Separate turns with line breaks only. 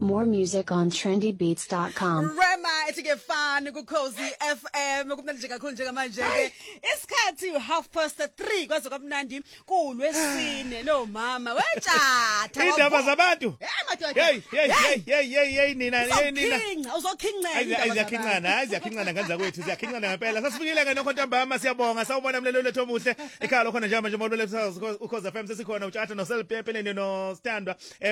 More music on trendybeats.com.
Rema ethi ke fani ku Khosi FM kumnandi nje kakhulu njengamanje ke isikhathi 3:30 kwaze kwamnandi kulwesine no mama wethatha
indaba zabantu
madoda
hey nina
uzokhinqena
ziyakhinqana ngenza kwethu ziyakhinqana ngempela sasifikile ke nokho ntambama siyabonga sawubona umlelo lethu omuhle ekhaya lokhona nje manje molwele ukhozi FM sesikhona utshatha no Selpepe no Standwa